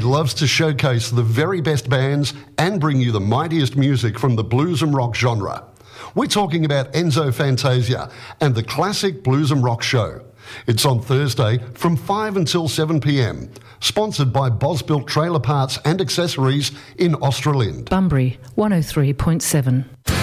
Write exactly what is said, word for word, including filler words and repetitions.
loves to showcase the very best bands and bring you the mightiest music from the blues and rock genre. We're talking about Enzo Fantasia and the Classic Blues and Rock Show. It's on Thursday from five until seven p m, sponsored by Bosbuilt Trailer Parts and Accessories in Australind. Bunbury, one oh three point seven.